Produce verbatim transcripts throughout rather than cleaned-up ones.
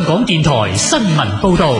港電台新聞報道。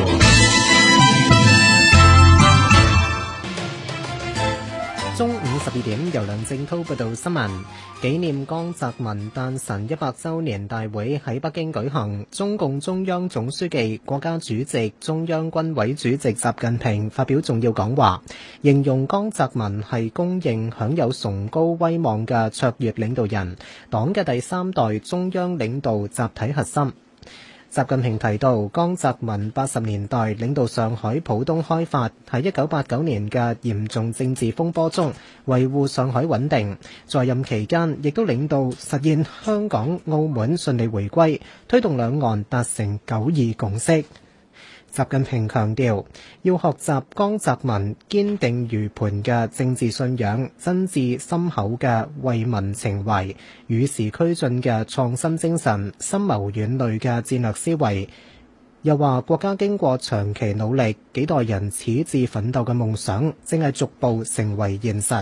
中午十二點，由梁正濤報道新聞。紀念江澤民誕辰一百週年大會喺北京舉行，中共中央總書記、國家主席、中央軍委主席習近平發表重要講話，形容江澤民係公認享有崇高威望嘅卓越領導人，黨嘅第三代中央領導集體核心。習近平提到，江澤民八十年代領導上海浦東開發，喺一九八九年嘅嚴重政治風波中維護上海穩定，在任期間亦都領導實現香港、澳門順利回歸，推動兩岸達成九二共識。習近平強調，要學習江澤民堅定如磐嘅政治信仰、真摯深厚嘅為民情懷、與時俱進嘅創新精神、深謀遠慮嘅戰略思維。又話國家經過長期努力、幾代人矢志奮鬥嘅夢想，正係逐步成為現實。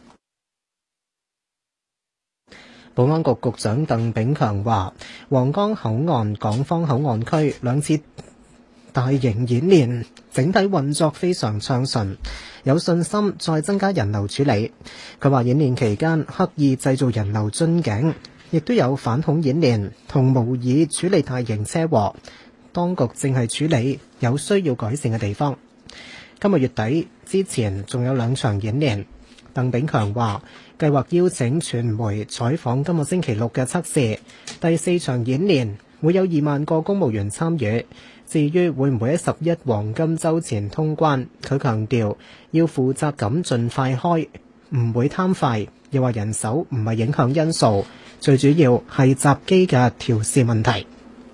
保安局局長鄧炳強話，皇崗口岸港方口岸區兩次大型演練整體運作非常暢順，有信心再增加人流處理。佢話演練期間刻意製造人流樽頸，亦都有反恐演練同模擬處理大型車禍，當局正係處理有需要改善嘅地方。今個月底之前仲有兩場演練。鄧炳強話計劃邀請傳媒採訪今個星期六嘅測試，第四場演練會有二萬個公務員參與。至於會唔會喺十一黃金週前通關，佢強調要負責咁盡快開，唔會貪快。又話人手唔係影響因素，最主要係閘機嘅調試問題。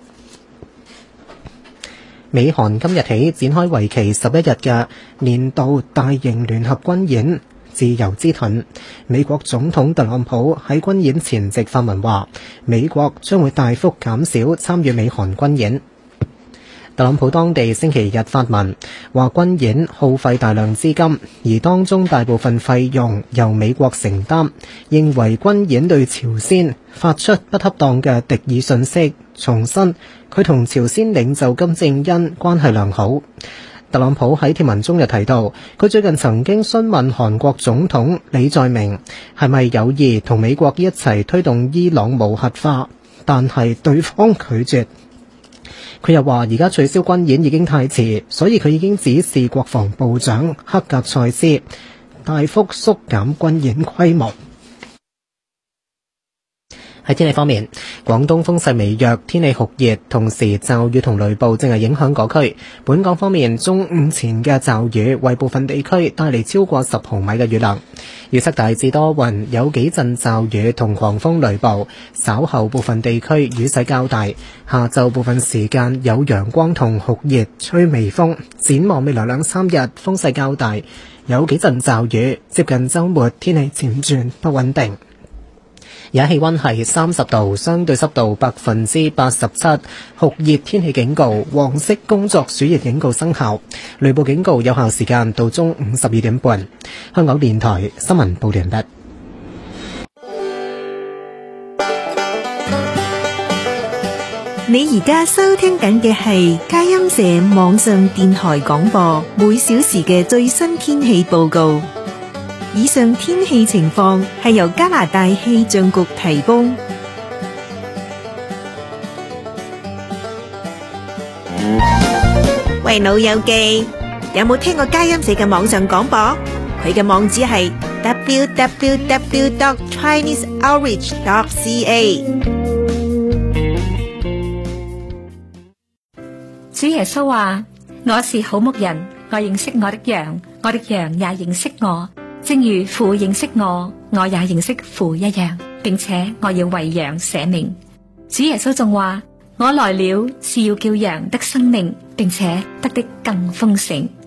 美韓今日起展開為期十一日嘅年度大型聯合軍演自由之盾。美國總統特朗普喺軍演前夕發文話，美國將會大幅減少參與美韓軍演。特朗普當地星期日發文話，軍演耗費大量資金，而當中大部分費用由美國承擔，認為軍演對朝鮮發出不恰當嘅敵意信息，重申佢同朝鮮領袖金正恩關係良好。特朗普喺貼文中又提到，佢最近曾經詢問韓國總統李在明係咪有意同美國一齊推動伊朗無核化，但係對方拒絕。佢又話而家取消軍演已經太遲，所以佢已經指示國防部長克格塞斯大幅縮減軍演規模。喺天氣方面，廣東風勢微弱，天氣酷熱，同時驟雨同雷暴正係影響各區。本港方面，中午前嘅驟雨為部分地區帶嚟超過十毫米嘅雨量。預測大致多雲，有幾陣驟雨同狂風雷暴，稍後部分地區雨勢較大。下晝部分時間有陽光同酷熱，吹微風。展望未來兩三日風勢較大，有幾陣驟雨。接近週末天氣漸轉不穩定。而家氣溫係三十度，相對濕度百分之八十七，酷熱天氣警告、黃色工作暑熱警告生效，雷暴警告有效時間到中午十二點半。香港電台新聞報道完畢。 你而家收聽緊嘅係佳音社網上電台廣播，每小時嘅最新天氣報告。以上天氣情況係由加拿大氣象局提供。喂，老友記，有冇聽過佳音社嘅網上廣播？佢嘅網址係 double-u double-u double-u dot chinese outreach dot c a。 主耶穌話：我是好牧人，我認識我的羊，我的羊也認識我。正如父認識我，我也認識父一樣，並且我要為羊捨命。主耶穌仲話：我來了是要叫羊得生命，並且得的更豐盛。